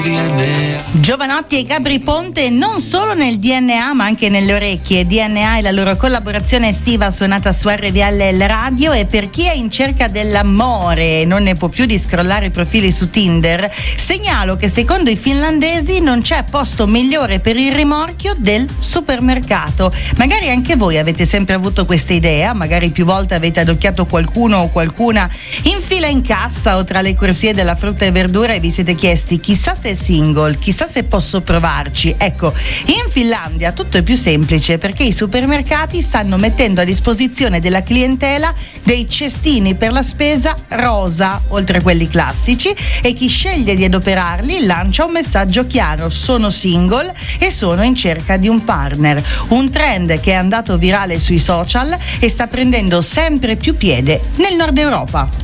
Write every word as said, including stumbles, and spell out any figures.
D N A. Giovanotti e Gabri Ponte non solo nel D N A ma anche nelle orecchie. D N A è la loro collaborazione estiva suonata su R V L Radio, e per chi è in cerca dell'amore e non ne può più di scrollare i profili su Tinder, segnalo che secondo i finlandesi non c'è posto migliore per il rimorchio del supermercato. Magari anche voi avete sempre avuto questa idea, magari più volte avete adocchiato qualcuno o qualcuna in fila in cassa o tra le corsie della frutta e verdura e vi siete chiesti chissà se è single, chissà se posso provarci. Ecco, in Finlandia tutto è più semplice, perché i supermercati stanno mettendo a disposizione della clientela dei cestini per la spesa rosa, oltre a quelli classici, e chi sceglie di adoperarli lancia un messaggio chiaro: sono single e sono in cerca di un partner. Un trend che è andato virale sui social e sta prendendo sempre più piede nel Nord Europa.